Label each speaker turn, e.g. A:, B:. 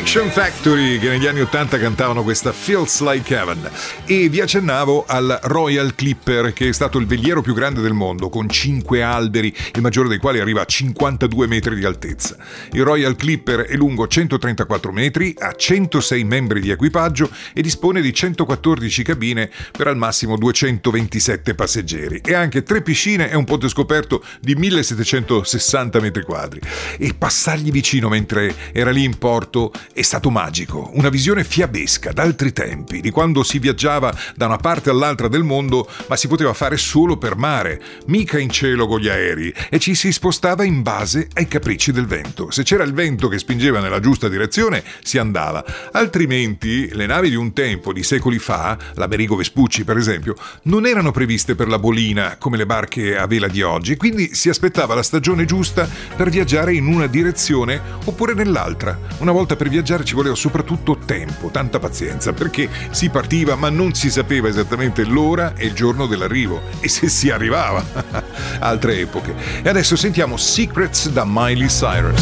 A: Action Factory, che negli anni 80 cantavano questa Feels Like Heaven. E vi accennavo al Royal Clipper, che è stato il veliero più grande del mondo, con 5 alberi, il maggiore dei quali arriva a 52 metri di altezza. Il Royal Clipper è lungo 134 metri, ha 106 membri di equipaggio e dispone di 114 cabine per al massimo 227 passeggeri, e anche 3 piscine e un ponte scoperto di 1760 metri quadri. E passargli vicino mentre era lì in porto è stato magico, una visione fiabesca d'altri tempi, di quando si viaggiava da una parte all'altra del mondo, ma si poteva fare solo per mare, mica in cielo con gli aerei, e ci si spostava in base ai capricci del vento. Se c'era il vento che spingeva nella giusta direzione, si andava, altrimenti le navi di un tempo, di secoli fa, l'Amerigo Vespucci per esempio, non erano previste per la bolina come le barche a vela di oggi, quindi si aspettava la stagione giusta per viaggiare in una direzione oppure nell'altra. Una volta per viaggiare ci voleva soprattutto tempo, tanta pazienza, perché si partiva ma non si sapeva esattamente l'ora e il giorno dell'arrivo, e se si arrivava. Altre epoche. E adesso sentiamo Secrets da Miley Cyrus.